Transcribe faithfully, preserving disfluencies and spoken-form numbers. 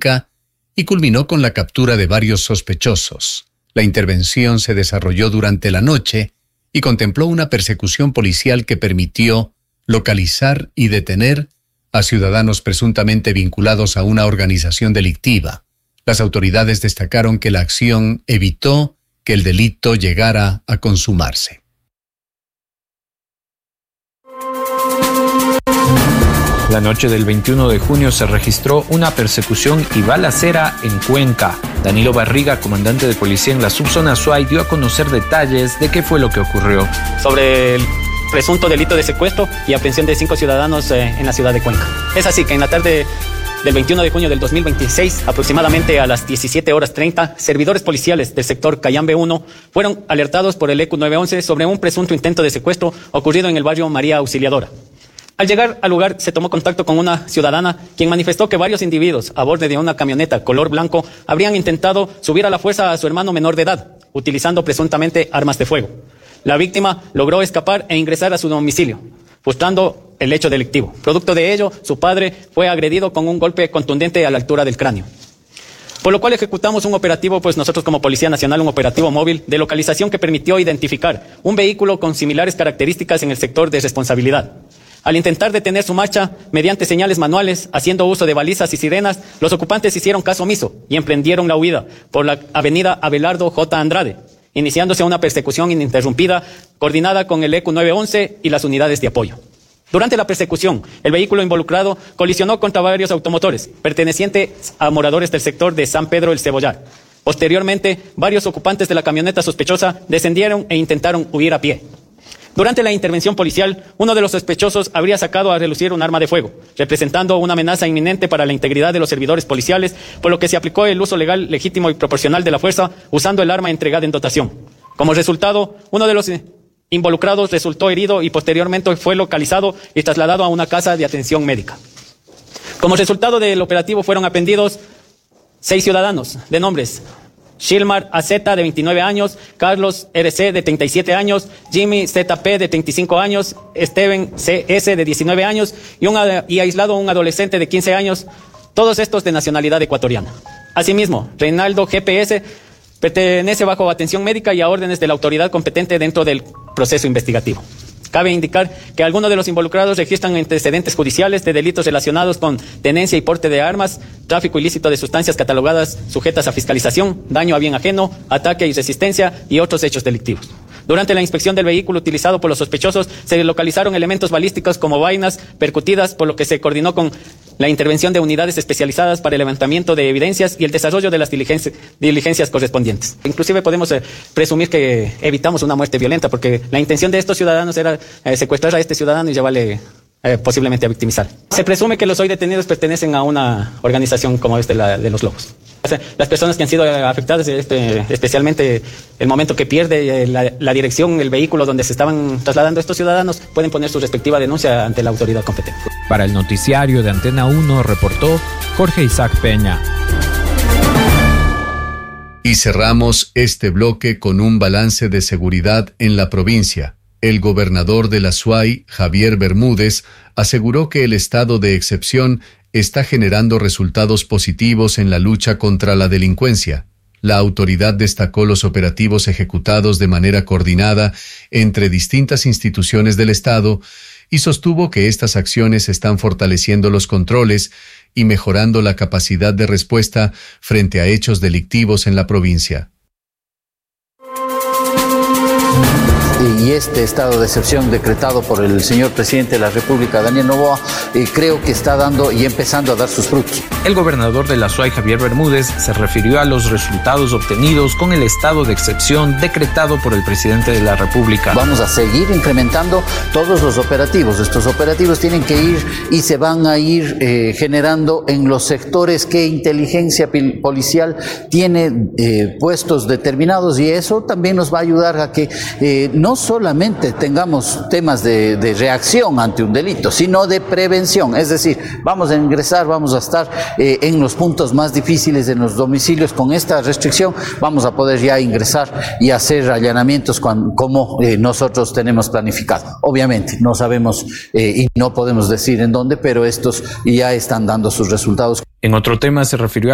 Cuenca y culminó con la captura de varios sospechosos. La intervención se desarrolló durante la noche y contempló una persecución policial que permitió localizar y detener a ciudadanos presuntamente vinculados a una organización delictiva. Las autoridades destacaron que la acción evitó que el delito llegara a consumarse. La noche del veintiuno de junio se registró una persecución y balacera en Cuenca. Danilo Barriga, comandante de policía en la subzona Azuay, dio a conocer detalles de qué fue lo que ocurrió. Sobre el presunto delito de secuestro y aprehensión de cinco ciudadanos eh, en la ciudad de Cuenca. Es así que en la tarde del veintiuno de junio del dos mil veintiséis, aproximadamente a las diecisiete horas treinta, servidores policiales del sector Cayambe uno fueron alertados por el E Q nueve once sobre un presunto intento de secuestro ocurrido en el barrio María Auxiliadora. Al llegar al lugar se tomó contacto con una ciudadana quien manifestó que varios individuos a bordo de una camioneta color blanco habrían intentado subir a la fuerza a su hermano menor de edad, utilizando presuntamente armas de fuego. La víctima logró escapar e ingresar a su domicilio, frustrando el hecho delictivo. Producto de ello, su padre fue agredido con un golpe contundente a la altura del cráneo. Por lo cual ejecutamos un operativo, pues nosotros como Policía Nacional, un operativo móvil de localización que permitió identificar un vehículo con similares características en el sector de responsabilidad. Al intentar detener su marcha mediante señales manuales, haciendo uso de balizas y sirenas, los ocupantes hicieron caso omiso y emprendieron la huida por la avenida Abelardo J. Andrade, iniciándose una persecución ininterrumpida coordinada con el E Q nueve once y las unidades de apoyo. Durante la persecución, el vehículo involucrado colisionó contra varios automotores pertenecientes a moradores del sector de San Pedro el Cebollar. Posteriormente, varios ocupantes de la camioneta sospechosa descendieron e intentaron huir a pie. Durante la intervención policial, uno de los sospechosos habría sacado a relucir un arma de fuego, representando una amenaza inminente para la integridad de los servidores policiales, por lo que se aplicó el uso legal, legítimo y proporcional de la fuerza, usando el arma entregada en dotación. Como resultado, uno de los involucrados resultó herido y posteriormente fue localizado y trasladado a una casa de atención médica. Como resultado del operativo fueron aprehendidos seis ciudadanos de nombres: Shilmar A Z de veintinueve años, Carlos R C de treinta y siete años, Jimmy Z P de treinta y cinco años, Steven C S de diecinueve años y, un, y aislado un adolescente de quince años, todos estos de nacionalidad ecuatoriana. Asimismo, Reinaldo G P S pertenece bajo atención médica y a órdenes de la autoridad competente dentro del proceso investigativo. Cabe indicar que algunos de los involucrados registran antecedentes judiciales de delitos relacionados con tenencia y porte de armas, tráfico ilícito de sustancias catalogadas sujetas a fiscalización, daño a bien ajeno, ataque y resistencia y otros hechos delictivos. Durante la inspección del vehículo utilizado por los sospechosos se localizaron elementos balísticos como vainas percutidas, por lo que se coordinó con la intervención de unidades especializadas para el levantamiento de evidencias y el desarrollo de las diligencias, diligencias correspondientes. Inclusive podemos eh, presumir que evitamos una muerte violenta, porque la intención de estos ciudadanos era eh, secuestrar a este ciudadano y llevarle eh, posiblemente a victimizar. Se presume que los hoy detenidos pertenecen a una organización como esta, la de los Lobos. Las personas que han sido afectadas, este, especialmente el momento que pierde la, la dirección, el vehículo donde se estaban trasladando estos ciudadanos, pueden poner su respectiva denuncia ante la autoridad competente. Para el noticiario de Antena uno reportó Jorge Isaac Peña. Y cerramos este bloque con un balance de seguridad en la provincia. El gobernador de la Azuay, Javier Bermúdez, aseguró que el estado de excepción está generando resultados positivos en la lucha contra la delincuencia. La autoridad destacó los operativos ejecutados de manera coordinada entre distintas instituciones del Estado y sostuvo que estas acciones están fortaleciendo los controles y mejorando la capacidad de respuesta frente a hechos delictivos en la provincia. Y este estado de excepción decretado por el señor presidente de la República, Daniel Noboa, eh, creo que está dando y empezando a dar sus frutos. El gobernador de la Azuay, Javier Bermúdez, se refirió a los resultados obtenidos con el estado de excepción decretado por el presidente de la República. Vamos a seguir incrementando todos los operativos. Estos operativos tienen que ir y se van a ir eh, generando en los sectores que inteligencia policial tiene eh, puestos determinados, y eso también nos va a ayudar a que eh, no solamente tengamos temas de, de reacción ante un delito, sino de prevención. Es decir, vamos a ingresar, vamos a estar eh, en los puntos más difíciles, en los domicilios. Con esta restricción vamos a poder ya ingresar y hacer allanamientos cuando, como eh, nosotros tenemos planificado. Obviamente no sabemos eh, y no podemos decir en dónde, pero estos ya están dando sus resultados. En otro tema se refirió